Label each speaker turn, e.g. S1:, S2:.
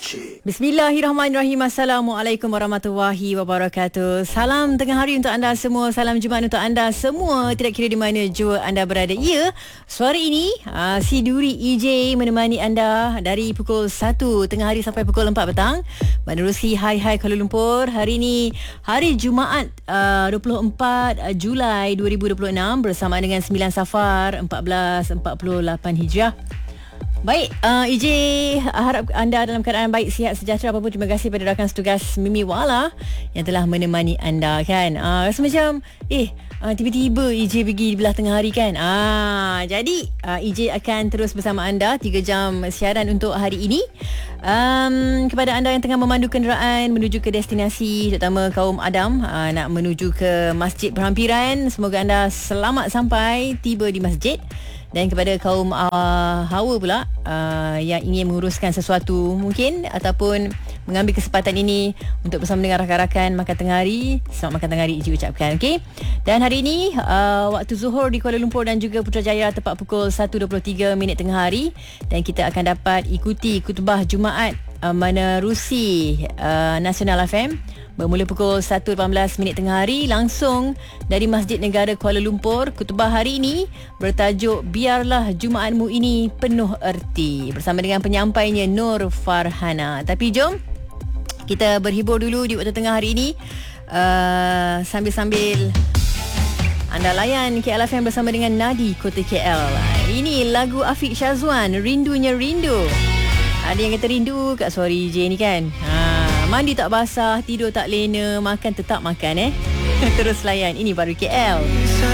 S1: Bismillahirrahmanirrahim. Assalamualaikum warahmatullahi wabarakatuh. Salam tengah hari untuk anda semua. Salam Jumaat untuk anda semua, tidak kira di mana jua anda berada. Ya, suara ini si Duri EJ menemani anda dari pukul 1 tengah hari sampai pukul 4 petang menerusi Hai Hai Kuala Lumpur. Hari ini hari Jumaat 24 Julai 2026 bersama dengan 9 Safar 1448 Hijrah. Baik, EJ, harap anda dalam keadaan baik, sihat, sejahtera apapun. Terima kasih pada rakan setugas Mimi Wala yang telah menemani anda kan. Rasa macam tiba-tiba EJ pergi di belah tengah hari kan. Jadi EJ akan terus bersama anda 3 jam siaran untuk hari ini. Kepada anda yang tengah memandu kenderaan menuju ke destinasi, terutama kaum Adam nak menuju ke masjid berhampiran, semoga anda selamat sampai tiba di masjid. Dan kepada kaum hawa pula yang ingin menguruskan sesuatu mungkin ataupun mengambil kesempatan ini untuk bersama dengan rakan-rakan makan tengah hari, selamat makan tengah hari EJ ucapkan. Okay? Dan hari ini waktu zuhur di Kuala Lumpur dan juga Putrajaya tepat pukul 1.23 tengah hari, dan kita akan dapat ikuti khutbah Jumaat menerusi Nasional FM bermula pukul 1.18 tengah hari langsung dari Masjid Negara Kuala Lumpur. Khutbah hari ini bertajuk Biarlah Jumaatmu Ini Penuh Erti bersama dengan penyampainya Nur Farhana. Tapi jom kita berhibur dulu di waktu tengah hari ini sambil-sambil anda layan KL FM bersama dengan Nadi Kota KL. Ini lagu Afiq Syazwan, Rindunya Rindu. Ada yang kata rindu kat suara EJ ni kan. Mandi tak basah, tidur tak lena, makan tetap makan Terus layan, ini baru KL.